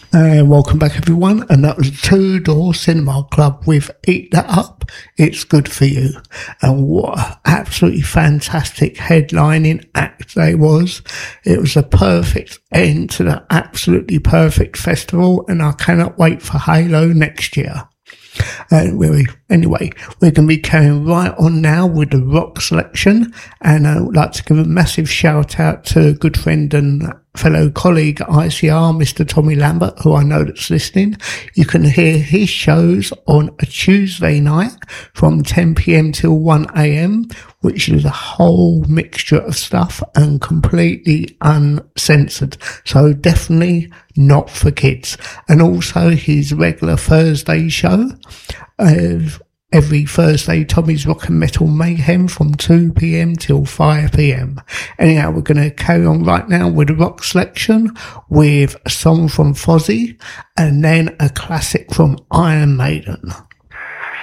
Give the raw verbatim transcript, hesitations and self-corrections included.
And welcome back, everyone. And that was Two Door Cinema Club with Eat That Up, It's Good For You. And what an absolutely fantastic headlining act they was. It was a perfect end to the absolutely perfect festival, and I cannot wait for Halo next year. And we, anyway, we're going to be carrying right on now with the rock selection, and I would like to give a massive shout out to a good friend and fellow colleague at I C R, Mister Tommy Lambert, who I know that's listening. You can hear his shows on a Tuesday night from ten p.m. till one a.m., which is a whole mixture of stuff and completely uncensored. So definitely not for kids. And also his regular Thursday show, uh, every Thursday, Tommy's Rock and Metal Mayhem from two p.m. till five p.m. Anyhow, we're going to carry on right now with a rock selection with a song from Fozzy and then a classic from Iron Maiden.